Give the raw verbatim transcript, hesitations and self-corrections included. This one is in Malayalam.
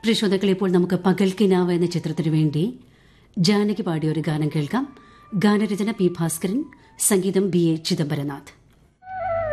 പ്രിയ ശ്രോതാക്കളെ, ഇപ്പോൾ നമുക്ക് പകൽക്കിനാവ് എന്ന ചിത്രത്തിനു വേണ്ടി ജാനകി പാടിയ ഒരു ഗാനം കേൾക്കാം. ഗാനരചന പി ഭാസ്കരൻ, സംഗീതം ബി എ ചിദംബരനാഥ്.